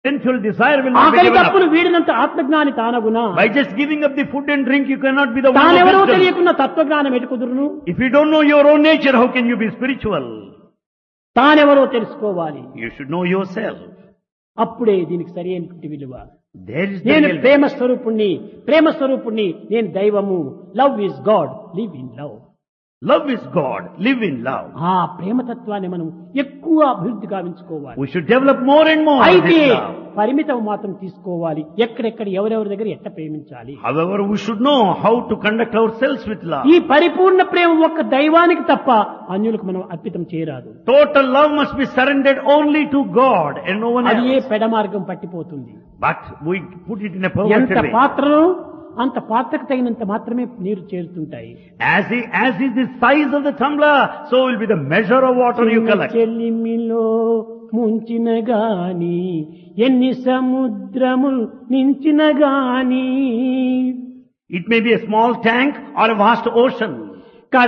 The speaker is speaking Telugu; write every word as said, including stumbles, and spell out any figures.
sensual desire will not be ఆకలి given తప్పులు up. వీడినంత ఆత్మజ్ఞాని తానగునా. By just giving up the food and drink, you cannot be the one of తానెవరో wisdom. తెలియకున్న తత్వజ్ఞానం ఎటు కుదురును. If you don't know your own nature, how can you be spiritual? తానెవరో తెలుసుకోవాలి. You should know yourself. అప్పుడే దీనికి సరైనటువంటి విలువ. There is the నేను real. ప్రేమ స్వరూపుణ్ణి, ప్రేమ స్వరూపుణ్ణి, నేను దైవము. Love is God, live in love. Love is God. Live in love. ఆ ప్రేమతత్వాన్ని మనం ఎక్కువ అభివృద్ధి గావించుకోవాలి. We should develop more and more అయితే this love. పరిమితం మాత్రం తీసుకోవాలి. ఎక్కడెక్కడ ఎవరెవరి దగ్గర ఎట్ట ప్రేమించాలి. However, we should know how to conduct ourselves with love. ఈ పరిపూర్ణ ప్రేమ ఒక్క దైవానికి తప్ప అన్యులకు మనం అర్పితం చేయరాదు. Total love must be surrendered only to God and no one అది ఏ else. పెడ మార్గం పట్టిపోతుంది. But we put it in a ఎంత perverted way. పాత్రను అంత పాత్రకు తగినంత మాత్రమే నీరు చేరుతుంటాయి. As is, as is the size of the tumbler, so will be the measure of water you collect. చెల్లిమిలో ముంచిన గాని ఎన్ని సముద్రములు నించిన గాని It may be a small tank or a vast ocean.